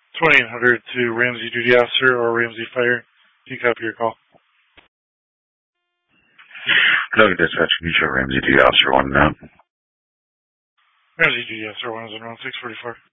2800 to Ramsey Duty Officer or Ramsey Fire. Do you copy your call? Hello, dispatch. Can you show Ramsey Duty Officer 1 now? Ramsey Duty Officer 1 is in around 644.